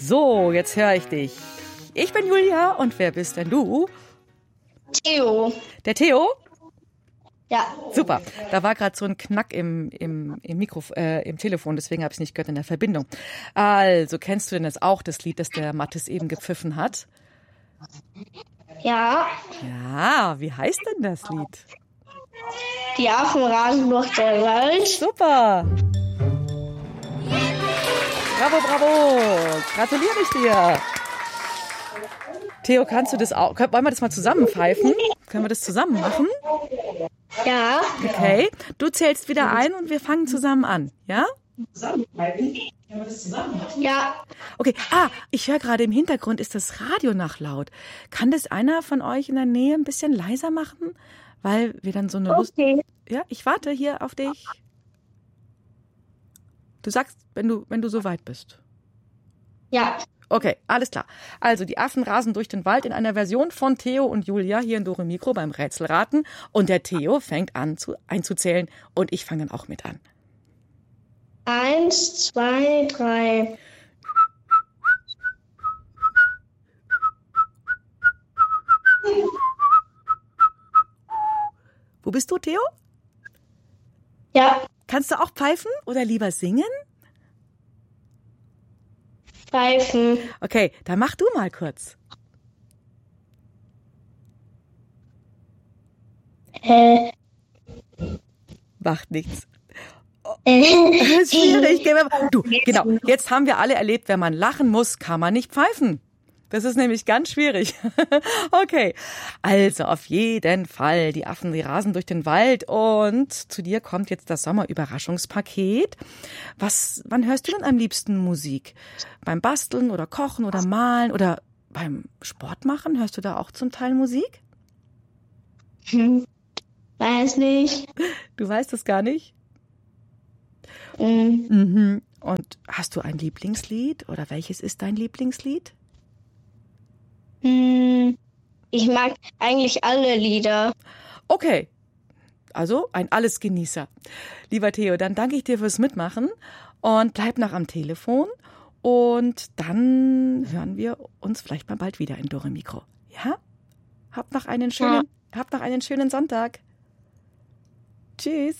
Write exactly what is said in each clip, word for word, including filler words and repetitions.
So, jetzt höre ich dich. Ich bin Julia und wer bist denn du? Theo. Der Theo? Ja. Super. Da war gerade so ein Knack im, im, im, Mikro, äh, im Telefon, deswegen habe ich es nicht gehört in der Verbindung. Also, kennst du denn jetzt auch das Lied, das der Mathis eben gepfiffen hat? Ja. Ja, wie heißt denn das Lied? Die Affen rasen durch den Wald. Super. Bravo, bravo. Gratuliere ich dir. Theo, kannst du das auch? Wollen wir das mal zusammen pfeifen? Können wir das zusammen machen? Ja. Okay. Du zählst wieder ein und wir fangen zusammen an, ja? Ja. Okay. Ah, ich höre gerade im Hintergrund ist das Radio nach laut. Kann das einer von euch in der Nähe ein bisschen leiser machen? Weil wir dann so eine Lust... Okay. Ja, ich warte hier auf dich. Du sagst, wenn du, wenn du soweit bist. Ja. Okay, alles klar. Also, die Affen rasen durch den Wald in einer Version von Theo und Julia hier in Dore Mikro beim Rätselraten. Und der Theo fängt an zu, einzuzählen und ich fange dann auch mit an. Eins, zwei, drei. Wo bist du, Theo? Ja. Kannst du auch pfeifen oder lieber singen? Pfeifen. Okay, dann mach du mal kurz. Äh. Macht nichts. Äh. Schwierig. Du, genau. Jetzt haben wir alle erlebt, wenn man lachen muss, kann man nicht pfeifen. Das ist nämlich ganz schwierig. Okay, also auf jeden Fall, die Affen, die rasen durch den Wald und zu dir kommt jetzt das Sommerüberraschungspaket. Was, wann hörst du denn am liebsten Musik? Beim Basteln oder Kochen oder Malen oder beim Sport machen? Hörst du da auch zum Teil Musik? Hm. Weiß nicht. Du weißt es gar nicht? Mhm. Mhm. Und hast du ein Lieblingslied oder welches ist dein Lieblingslied? Hm. Ich mag eigentlich alle Lieder. Okay, also ein Allesgenießer. Lieber Theo, dann danke ich dir fürs Mitmachen und bleib noch am Telefon und dann hören wir uns vielleicht mal bald wieder in Dore Mikro. Ja? Habt noch einen schönen, ja. habt noch einen schönen Sonntag. Tschüss.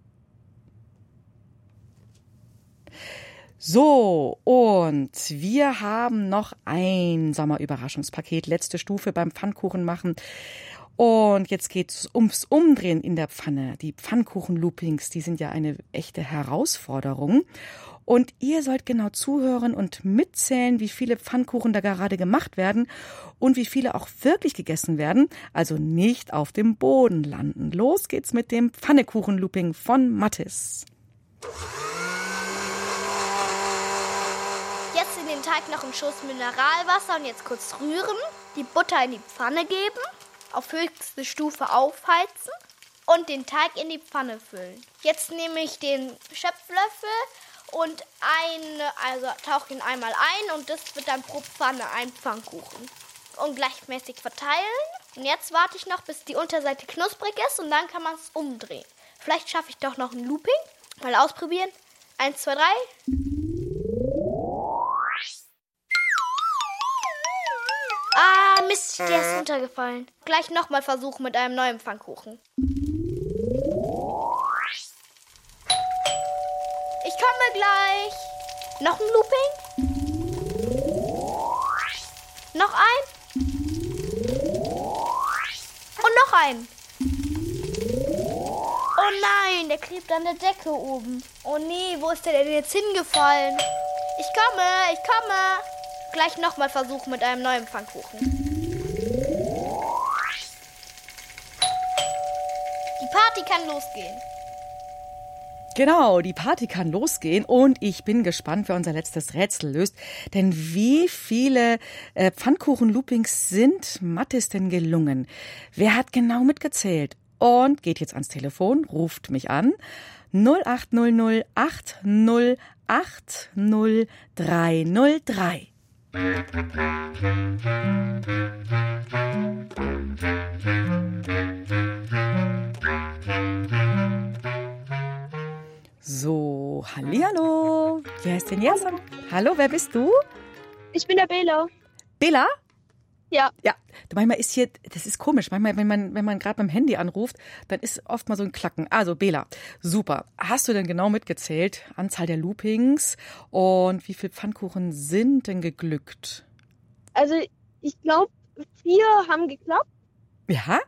So, und wir haben noch ein Sommerüberraschungspaket, letzte Stufe beim Pfannkuchen machen. Und jetzt geht's ums Umdrehen in der Pfanne. Die Pfannkuchen-Loopings, die sind ja eine echte Herausforderung. Und ihr sollt genau zuhören und mitzählen, wie viele Pfannkuchen da gerade gemacht werden und wie viele auch wirklich gegessen werden, also nicht auf dem Boden landen. Los geht's mit dem Pfannekuchen-Looping von Mathis. Jetzt in den Teig noch einen Schuss Mineralwasser und jetzt kurz rühren, die Butter in die Pfanne geben, auf höchste Stufe aufheizen und den Teig in die Pfanne füllen. Jetzt nehme ich den Schöpflöffel und eine, also tauche ihn einmal ein und das wird dann pro Pfanne ein Pfannkuchen. Und gleichmäßig verteilen. Und jetzt warte ich noch, bis die Unterseite knusprig ist und dann kann man es umdrehen. Vielleicht schaffe ich doch noch ein Looping. Mal ausprobieren. Eins, zwei, drei. Ah, Mist, der ist runtergefallen. Gleich nochmal versuchen mit einem neuen Pfannkuchen. Ich komme gleich. Noch ein Looping? Noch ein? Und noch ein. Oh nein, der klebt an der Decke oben. Oh nee, wo ist der denn jetzt hingefallen? Ich komme, ich komme. Gleich nochmal versuchen mit einem neuen Pfannkuchen. Die Party kann losgehen. Genau, die Party kann losgehen und ich bin gespannt, wer unser letztes Rätsel löst. Denn wie viele äh, Pfannkuchen-Loopings sind Mathis denn gelungen? Wer hat genau mitgezählt? Und geht jetzt ans Telefon, ruft mich an. null acht null null acht null acht null drei null drei. So, hallihallo. Wer ist denn jetzt? Hallo, wer bist du? Ich bin der Bela. Bela? Ja. Ja, manchmal ist hier, das ist komisch, manchmal, wenn man, wenn man gerade beim Handy anruft, dann ist oft mal so ein Klacken. Also Bela, super. Hast du denn genau mitgezählt, Anzahl der Loopings und wie viele Pfannkuchen sind denn geglückt? Also ich glaube, vier haben geklappt. Ja?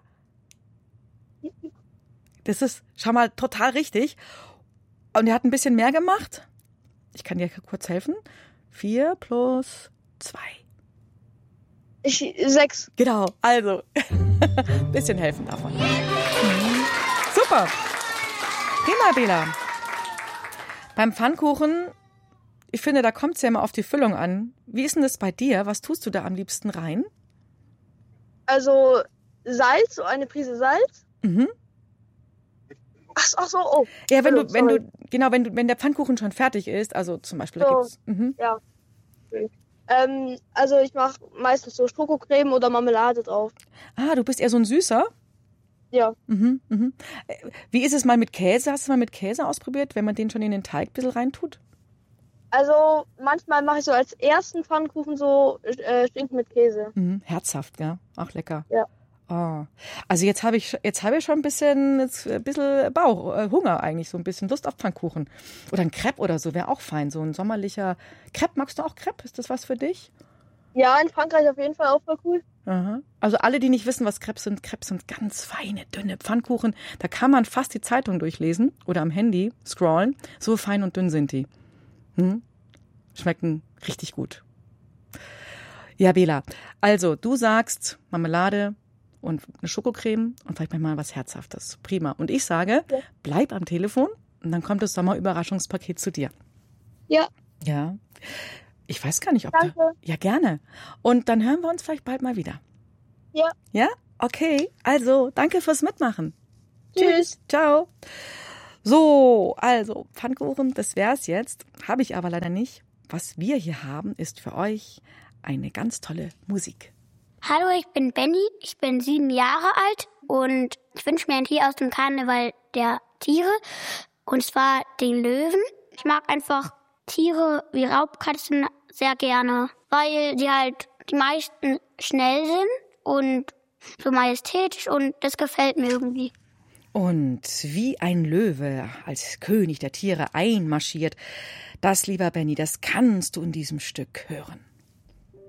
Das ist schon mal total richtig. Und er hat ein bisschen mehr gemacht. Ich kann dir kurz helfen. Vier plus zwei. Ich, sechs. Genau, also ein bisschen helfen davon. Mhm. Super. Prima, Bela. Beim Pfannkuchen, ich finde, da kommt es ja immer auf die Füllung an. Wie ist denn das bei dir? Was tust du da am liebsten rein? Also Salz, so eine Prise Salz. Mhm. Ach, ach so, oh. Ja, wenn Füllung, du, wenn sorry. du, genau, wenn du, wenn der Pfannkuchen schon fertig ist, also zum Beispiel, da So. gibt's, mhm. Ja. Okay. Ähm, also ich mache meistens so Schokocreme oder Marmelade drauf. Ah, du bist eher so ein Süßer? Ja. Mhm, mhm. Äh, Wie ist es mal mit Käse? Hast du mal mit Käse ausprobiert, wenn man den schon in den Teig ein bisschen reintut? Also manchmal mache ich so als ersten Pfannkuchen so äh, Schinken mit Käse. Mhm. Herzhaft, gell? Auch lecker. Ja. Oh. Also jetzt habe ich jetzt habe ich schon ein bisschen jetzt ein bisschen Bauch, äh, Hunger eigentlich, so ein bisschen Lust auf Pfannkuchen. Oder ein Crepe oder so wäre auch fein, so ein sommerlicher Crepe. Magst du auch Crepe? Ist das was für dich? Ja, in Frankreich auf jeden Fall auch voll cool. Aha. Also alle, die nicht wissen, was Crepes sind, Crepes sind ganz feine, dünne Pfannkuchen. Da kann man fast die Zeitung durchlesen oder am Handy scrollen. So fein und dünn sind die. Hm? Schmecken richtig gut. Ja, Bela, also du sagst Marmelade und eine Schokocreme und vielleicht mal was Herzhaftes. Prima. Und ich sage, Ja. bleib am Telefon und dann kommt das Sommerüberraschungspaket zu dir. Ja, Ja. Ich weiß gar nicht, ob danke. da... Ja, gerne. Und dann hören wir uns vielleicht bald mal wieder. Ja. Ja? Okay. Also, danke fürs Mitmachen. Tschüss. Ciao. So, also, Pfannkuchen, das wär's jetzt. Habe ich aber leider nicht. Was wir hier haben, ist für euch eine ganz tolle Musik. Hallo, ich bin Benny, ich bin sieben Jahre alt und ich wünsche mir ein Tier aus dem Karneval der Tiere, und zwar den Löwen. Ich mag einfach Tiere wie Raubkatzen sehr gerne, weil die halt die meisten schnell sind und so majestätisch, und das gefällt mir irgendwie. Und wie ein Löwe als König der Tiere einmarschiert, das, lieber Benny, das kannst du in diesem Stück hören.